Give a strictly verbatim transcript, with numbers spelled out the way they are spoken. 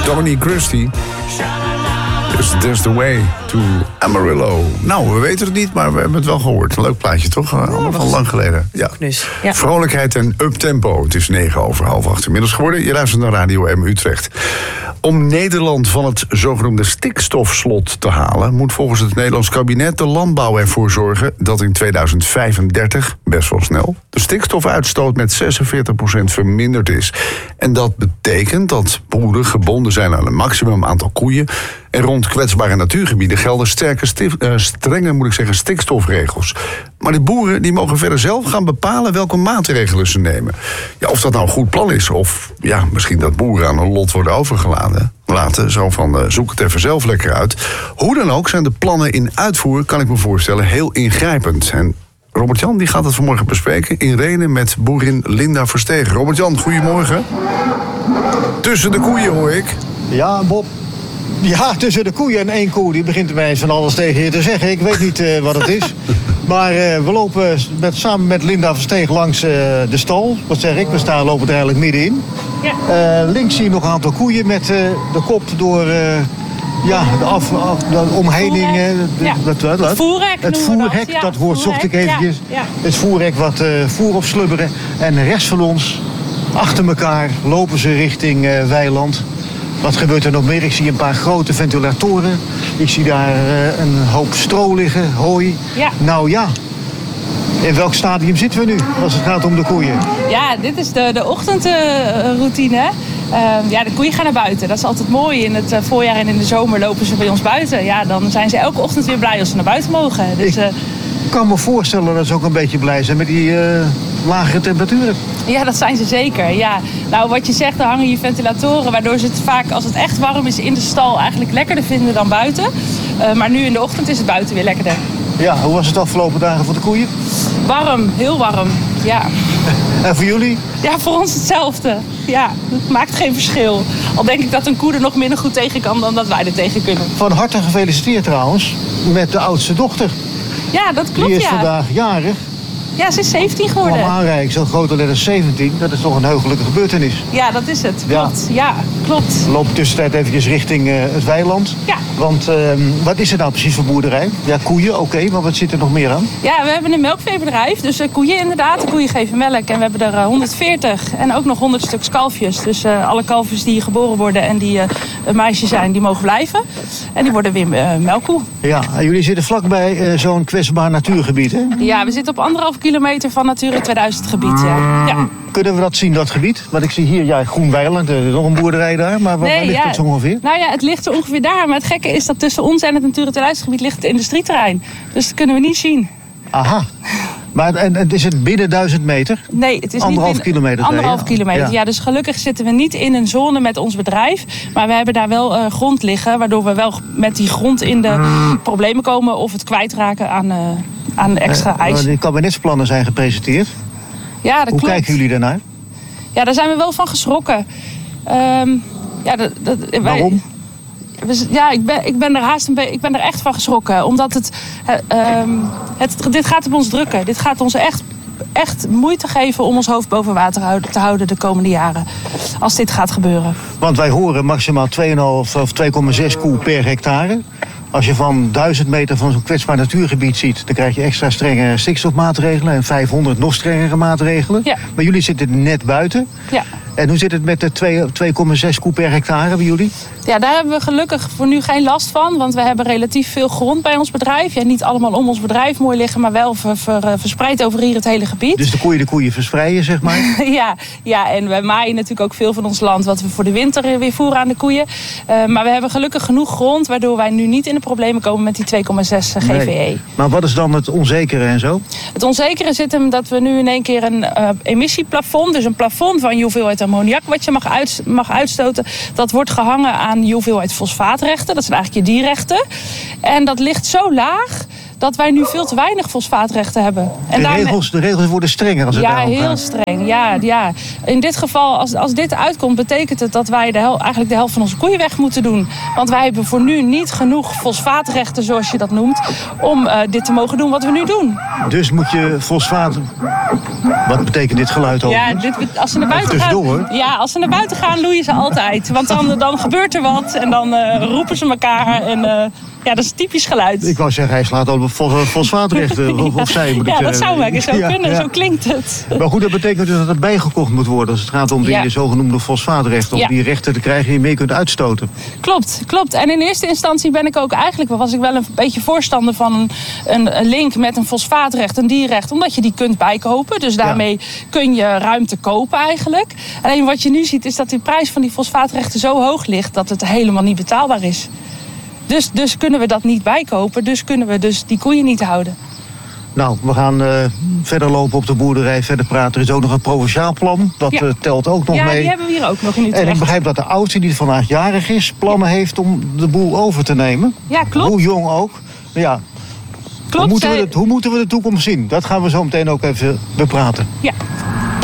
Dominique Christie. Is There's the Way to Amarillo. Nou, we weten het niet, maar we hebben het wel gehoord. Een leuk plaatje, toch? Uh, allemaal van lang geleden. Ja. Ja. Vrolijkheid en uptempo. Het is negen over half acht inmiddels geworden. Je luistert naar Radio M Utrecht. Om Nederland van het zogenoemde stikstofslot te halen, moet volgens het Nederlands kabinet de landbouw ervoor zorgen dat in tweeduizend vijfendertig, best wel snel, de stikstofuitstoot met zesenveertig procent verminderd is. En dat betekent dat boeren gebonden zijn aan een maximum aantal koeien. En rond kwetsbare natuurgebieden gelden sterke stif, uh, strenge moet ik zeggen, stikstofregels. Maar de boeren die mogen verder zelf gaan bepalen welke maatregelen ze nemen. Ja, of dat nou een goed plan is, of ja, misschien dat boeren aan hun lot worden overgelaten. Laten, zo van uh, zoek het even zelf lekker uit. Hoe dan ook zijn de plannen in uitvoer, kan ik me voorstellen, heel ingrijpend. En Robert-Jan die gaat het vanmorgen bespreken in Rhenen met boerin Linda Verstegen. Robert-Jan, goedemorgen. Tussen de koeien hoor ik. Ja, Bob. Ja, tussen de koeien en één koe. Die begint er mij eens van alles tegen je te zeggen. Ik weet niet uh, wat het is. Maar uh, we lopen met, samen met Linda Verstegen langs uh, de stal. Wat zeg ik? We staan, lopen er eigenlijk middenin. Ja. Uh, links zie je nog een aantal koeien met uh, de kop door... Uh, Ja, de, af, af, de omheining. Ja. Het, het, het voerhek. Het voerhek, dat, ja, dat woord zocht ik eventjes. Ja, ja. Het voerhek wat uh, voer op slubberen. En de rest van ons, achter elkaar, lopen ze richting uh, weiland. Wat gebeurt er nog meer? Ik zie een paar grote ventilatoren. Ik zie daar uh, een hoop stro liggen, hooi. Ja. Nou ja, in welk stadium zitten we nu als het gaat om de koeien? Ja, dit is de, de ochtendroutine. Uh, ja, de koeien gaan naar buiten. Dat is altijd mooi. In het uh, voorjaar en in de zomer lopen ze bij ons buiten. Ja, dan zijn ze elke ochtend weer blij als ze naar buiten mogen. Dus, uh, ik kan me voorstellen dat ze ook een beetje blij zijn met die uh, lagere temperaturen. Ja, dat zijn ze zeker. Ja. Nou, wat je zegt, er hangen hier ventilatoren, waardoor ze het vaak, als het echt warm is in de stal, eigenlijk lekkerder vinden dan buiten. Uh, maar nu in de ochtend is het buiten weer lekkerder. Ja, hoe was het de afgelopen dagen voor de koeien? Warm, heel warm, ja. En voor jullie? Ja, voor ons hetzelfde. Ja, het maakt geen verschil. Al denk ik dat een koe er nog minder goed tegen kan dan dat wij er tegen kunnen. Van harte gefeliciteerd trouwens met de oudste dochter. Ja, dat klopt, Die is ja. vandaag jarig. Ja, ze is zeventien geworden. Kwam aanrijden, zo'n grote letter zeventien. Dat is toch een heugelijke gebeurtenis. Ja, dat is het. Klopt. Ja, ja klopt. Loop tussentijd eventjes richting uh, het weiland. Ja. Want uh, wat is er nou precies voor boerderij? Ja, koeien, oké, okay, maar wat zit er nog meer aan? Ja, we hebben een melkveebedrijf. Dus uh, koeien inderdaad. De koeien geven melk. En we hebben er uh, honderdveertig. En ook nog honderd stuks kalfjes. Dus uh, alle kalfjes die geboren worden en die uh, een meisje zijn, die mogen blijven. En die worden weer uh, melkkoe. Ja, en jullie zitten vlakbij uh, zo'n kwetsbaar natuurgebied, hè? Ja, we zitten op anderhalf kilometer van Natura tweeduizend gebied. Ja. Ja. Kunnen we dat zien, dat gebied? Want ik zie hier, ja, groen weiland, er is nog een boerderij daar. Maar waar, nee, waar ligt ja. dat zo ongeveer? Nou ja, het ligt zo ongeveer daar. Maar het gekke is dat tussen ons en het Natura tweeduizend gebied ligt het industrieterrein. Dus dat kunnen we niet zien. Aha. Maar en, en is het binnen duizend meter? Nee, het is anderhalf niet binnen, kilometer. Anderhalf ja. kilometer, ja. ja. ja. Dus gelukkig zitten we niet in een zone met ons bedrijf. Maar we hebben daar wel uh, grond liggen. Waardoor we wel met die grond in de mm. problemen komen. Of het kwijtraken aan, uh, aan extra ijs. Uh, de kabinetsplannen zijn gepresenteerd. Ja, dat Hoe klopt. kijken jullie daarnaar? Ja, daar zijn we wel van geschrokken. Um, ja, dat, dat, Waarom? Wij, ja, ik ben, ik ben er haast een beetje, ik ben er echt van geschrokken. Omdat het, uh, um, het, dit gaat op ons drukken. Dit gaat ons echt, echt moeite geven om ons hoofd boven water houden, te houden de komende jaren. Als dit gaat gebeuren. Want wij horen maximaal twee komma vijf of twee komma zes koe per hectare. Als je van duizend meter van zo'n kwetsbaar natuurgebied ziet, dan krijg je extra strenge stikstofmaatregelen en vijfhonderd nog strengere maatregelen. Ja. Maar jullie zitten net buiten. Ja. En hoe zit het met de twee komma zes koe per hectare bij jullie? Ja, daar hebben we gelukkig voor nu geen last van. Want we hebben relatief veel grond bij ons bedrijf. Ja, niet allemaal om ons bedrijf mooi liggen, maar wel ver, ver, verspreid over hier het hele gebied. Dus de koeien de koeien verspreiden, zeg maar? ja, ja, en we maaien natuurlijk ook veel van ons land wat we voor de winter weer voeren aan de koeien. Uh, maar we hebben gelukkig genoeg grond, waardoor wij nu niet in de problemen komen met die twee komma zes G V E. Nee. Maar wat is dan het onzekere en zo? Het onzekere zit hem dat we nu in één keer een uh, emissieplafond, dus een plafond van je hoeveelheid ammoniak wat je mag, uit, mag uitstoten, dat wordt gehangen aan je hoeveelheid fosfaatrechten. Dat zijn eigenlijk je dierrechten. En dat ligt zo laag dat wij nu veel te weinig fosfaatrechten hebben. En de, daarmee... regels, de regels worden strenger als het Ja, daarom heel gaat. streng. Ja, ja. In dit geval, als, als dit uitkomt, betekent het dat wij de hel, eigenlijk de helft van onze koeien weg moeten doen. Want wij hebben voor nu niet genoeg fosfaatrechten, zoals je dat noemt, om uh, dit te mogen doen wat we nu doen. Dus moet je fosfaat... Wat betekent dit geluid over? Ja, dit, als ze naar buiten gaan, ja, als ze naar buiten gaan, loeien ze altijd. Want dan, dan gebeurt er wat en dan uh, roepen ze elkaar. En, uh, ja, dat is een typisch geluid. Ik wou zeggen, hij slaat al op fosfaatrechten. Of, of zij, moet ja, ik dat zou wel zo ja, kunnen. Ja. Zo klinkt het. Maar goed, dat betekent dus dat het bijgekocht moet worden als het gaat om die ja. zogenoemde fosfaatrechten. Om ja. die rechten te krijgen die je meer kunt uitstoten. Klopt, klopt. En in eerste instantie ben ik ook eigenlijk, was ik wel een beetje voorstander van een, een, een link met een fosfaatrecht, een dierrecht. Omdat je die kunt bijkopen. Dus daarmee ja. kun je ruimte kopen eigenlijk. Alleen wat je nu ziet is dat de prijs van die fosfaatrechten zo hoog ligt dat het helemaal niet betaalbaar is. Dus, dus kunnen we dat niet bijkopen. Dus kunnen we dus die koeien niet houden. Nou, we gaan uh, verder lopen op de boerderij, verder praten. Er is ook nog een provinciaal plan. Dat ja. uh, telt ook nog ja, mee. Ja, die hebben we hier ook nog in Utrecht. En ik begrijp dat de oudste, die vandaag jarig is, plannen ja. heeft om de boel over te nemen. Ja, klopt. Hoe jong ook. Ja. Klopt. Hoe moeten, we de, hoe moeten we de toekomst zien? Dat gaan we zo meteen ook even bepraten. Ja.